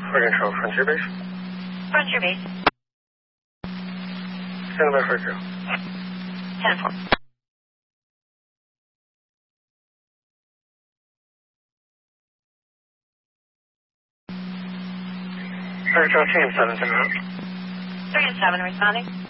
Fire control, frontier base. Frontier base. Stand by for a drill. 10-4. Fire control, team 7 out. 3 and 7 responding.